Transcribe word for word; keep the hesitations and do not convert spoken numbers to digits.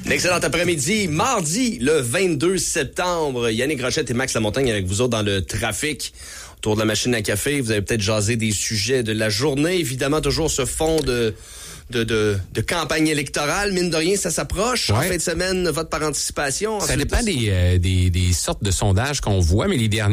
Excellent après-midi. Mardi, le vingt-deux septembre. Yannick Rochette et Max Lamontagne avec vous autres dans le trafic autour de la machine à café. Vous avez peut-être jasé des sujets de la journée. Évidemment, toujours ce fond de... De, de, de campagne électorale. Mine de rien, ça s'approche. Ouais. En fin de semaine, vote par anticipation. Ça dépend des, euh, des, des sortes de sondages qu'on voit, mais les derniers